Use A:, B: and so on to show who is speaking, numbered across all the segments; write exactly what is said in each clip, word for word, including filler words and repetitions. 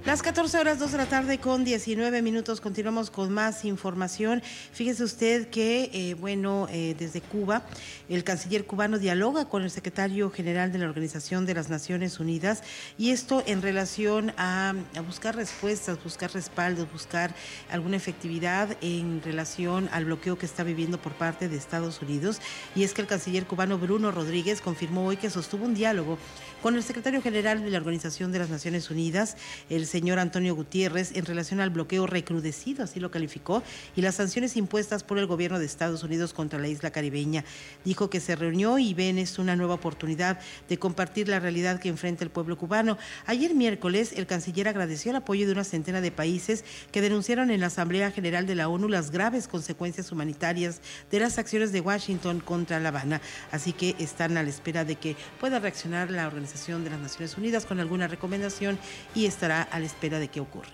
A: Las catorce horas, dos de la tarde con diecinueve minutos, continuamos con más información. Fíjese usted que, eh, bueno, eh, desde Cuba, el canciller cubano dialoga con el secretario general de la Organización de las Naciones Unidas, y esto en relación a, a buscar respuestas, buscar respaldos, buscar alguna efectividad en relación al bloqueo que está viviendo por parte de Estados Unidos. Y es que el canciller cubano Bruno Rodríguez confirmó hoy que sostuvo un diálogo con el secretario general de la Organización de las Naciones Unidas, el señor Antonio Gutiérrez, en relación al bloqueo recrudecido, así lo calificó, y las sanciones impuestas por el gobierno de Estados Unidos contra la isla caribeña. Dijo que se reunió y ven esto una nueva oportunidad de compartir la realidad que enfrenta el pueblo cubano. Ayer miércoles, el canciller agradeció el apoyo de una centena de países que denunciaron en la Asamblea General de la ONU las graves consecuencias humanitarias de las acciones de Washington contra La Habana. Así que están a la espera de que pueda reaccionar la Organización de las Naciones Unidas con alguna recomendación, y estará a la espera de qué ocurre.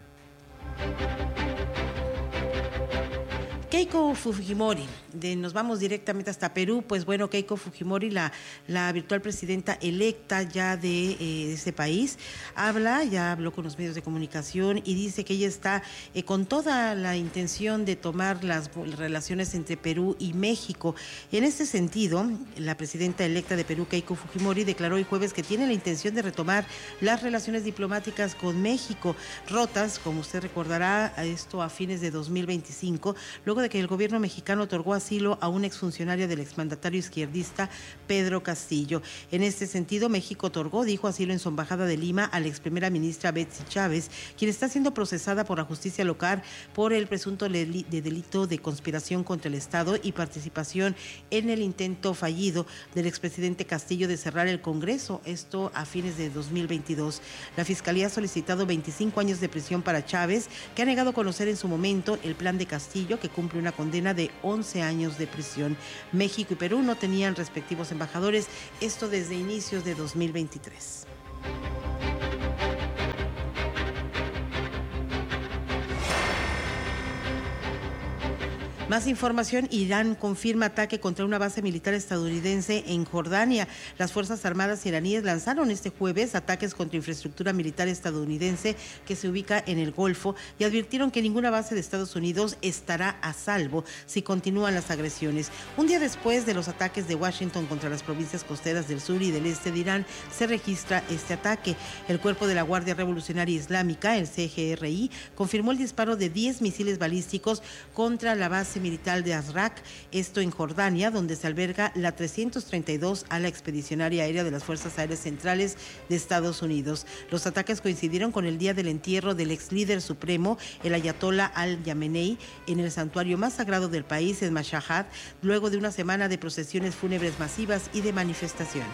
A: Keiko Fujimori, de, nos vamos directamente hasta Perú. Pues bueno, Keiko Fujimori, la, la virtual presidenta electa ya de, eh, de ese país, habla, ya habló con los medios de comunicación y dice que ella está eh, con toda la intención de tomar las relaciones entre Perú y México. En este sentido, la presidenta electa de Perú, Keiko Fujimori, declaró hoy jueves que tiene la intención de retomar las relaciones diplomáticas con México, rotas, como usted recordará, a esto a fines de dos mil veinticinco, luego de que el gobierno mexicano otorgó asilo a una exfuncionaria del exmandatario izquierdista Pedro Castillo. En este sentido, México otorgó, dijo, asilo en su embajada de Lima a la ex primera ministra Betsy Chávez, quien está siendo procesada por la justicia local por el presunto de delito de conspiración contra el Estado y participación en el intento fallido del expresidente Castillo de cerrar el Congreso, esto a fines de dos mil veintidós. La Fiscalía ha solicitado veinticinco años de prisión para Chávez, que ha negado conocer en su momento el plan de Castillo, que cumple una condena de once años de prisión. México y Perú no tenían respectivos embajadores, esto desde inicios de dos mil veintitrés. Más información. Irán confirma ataque contra una base militar estadounidense en Jordania. Las Fuerzas Armadas iraníes lanzaron este jueves ataques contra infraestructura militar estadounidense que se ubica en el Golfo, y advirtieron que ninguna base de Estados Unidos estará a salvo si continúan las agresiones. Un día después de los ataques de Washington contra las provincias costeras del sur y del este de Irán, se registra este ataque. El Cuerpo de la Guardia Revolucionaria Islámica, el C G R I, confirmó el disparo de diez misiles balísticos contra la base militar de Azraq, esto en Jordania, donde se alberga la trescientos treinta y dos ala expedicionaria aérea de las Fuerzas Aéreas Centrales de Estados Unidos. Los ataques coincidieron con el día del entierro del ex líder supremo, el ayatolá al-Yamenei, en el santuario más sagrado del país, en Mashhad, luego de una semana de procesiones fúnebres masivas y de manifestaciones.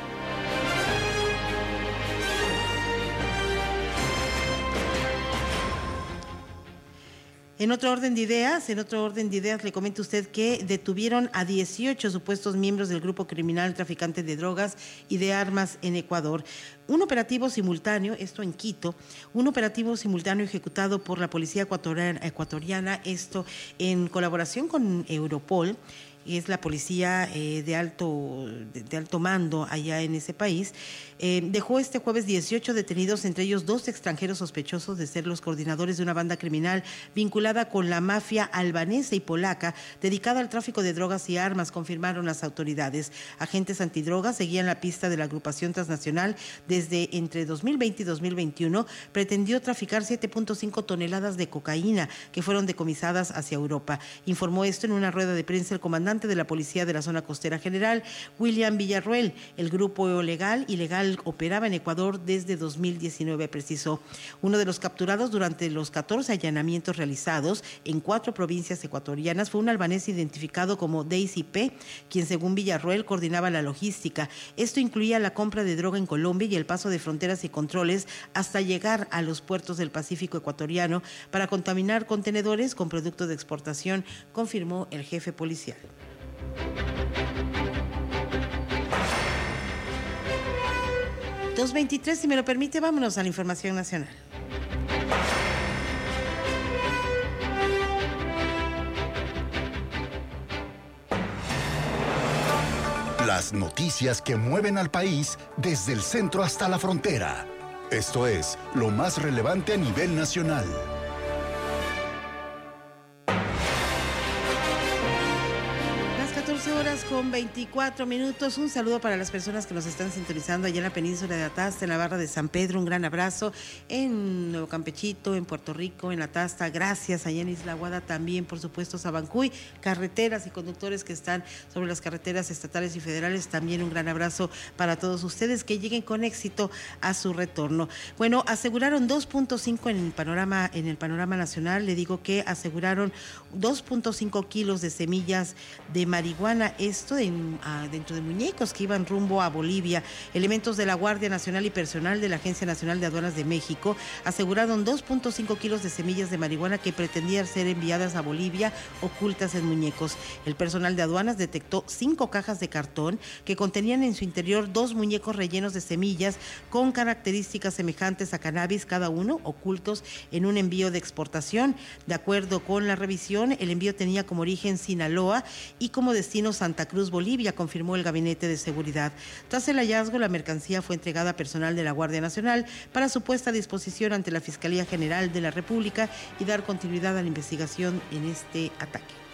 A: En otro orden de ideas, en otro orden de ideas, le comento a usted que detuvieron a dieciocho supuestos miembros del grupo criminal traficante de drogas y de armas en Ecuador. Un operativo simultáneo, esto en Quito, un operativo simultáneo ejecutado por la policía ecuatoriana, ecuatoriana esto en colaboración con Europol, es la policía eh, de alto de, de alto mando allá en ese país, eh, dejó este jueves dieciocho detenidos, entre ellos dos extranjeros sospechosos de ser los coordinadores de una banda criminal vinculada con la mafia albanesa y polaca dedicada al tráfico de drogas y armas, confirmaron las autoridades. Agentes antidrogas seguían la pista de la agrupación transnacional desde entre dos mil veinte y dos mil veintiuno. Pretendió traficar siete punto cinco toneladas de cocaína que fueron decomisadas hacia Europa. Informó esto en una rueda de prensa el comandante de la Policía de la Zona Costera General, William Villarroel. El grupo legal ilegal operaba en Ecuador desde dos mil diecinueve, precisó. Uno de los capturados durante los catorce allanamientos realizados en cuatro provincias ecuatorianas fue un albanés identificado como Daisy P., quien según Villarroel coordinaba la logística. Esto incluía la compra de droga en Colombia y el paso de fronteras y controles hasta llegar a los puertos del Pacífico ecuatoriano para contaminar contenedores con productos de exportación, confirmó el jefe policial. dos veintitrés, si me lo permite, vámonos a la información nacional.
B: Las noticias que mueven al país desde el centro hasta la frontera. Esto es lo más relevante a nivel nacional.
A: catorce horas con veinticuatro minutos. Un saludo para las personas que nos están sintonizando allá en la península de Atasta, en la barra de San Pedro. Un gran abrazo en Nuevo Campechito, en Puerto Rico, en Atasta. Gracias allá en Isla Guada también, por supuesto, Sabancuy. Carreteras y conductores que están sobre las carreteras estatales y federales. También un gran abrazo para todos ustedes, que lleguen con éxito a su retorno. Bueno, aseguraron dos punto cinco en el panorama, en el panorama nacional. Le digo que aseguraron dos punto cinco kilos de semillas de marihuana. Esto en, uh, dentro de muñecos que iban rumbo a Bolivia. Elementos de la Guardia Nacional y personal de la Agencia Nacional de Aduanas de México aseguraron dos punto cinco kilos de semillas de marihuana que pretendían ser enviadas a Bolivia ocultas en muñecos. El personal de aduanas detectó cinco cajas de cartón que contenían en su interior dos muñecos rellenos de semillas con características semejantes a cannabis, cada uno ocultos en un envío de exportación. De acuerdo con la revisión, el envío tenía como origen Sinaloa y como destino Santa Cruz, Bolivia, confirmó el Gabinete de Seguridad. Tras el hallazgo, la mercancía fue entregada a personal de la Guardia Nacional para su puesta a disposición ante la Fiscalía General de la República y dar continuidad a la investigación en este ataque.